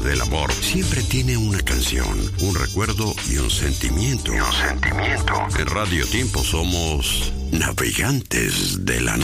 del amor siempre tiene una canción, un recuerdo y un sentimiento. En Radio Tiempo somos navegantes de la noche.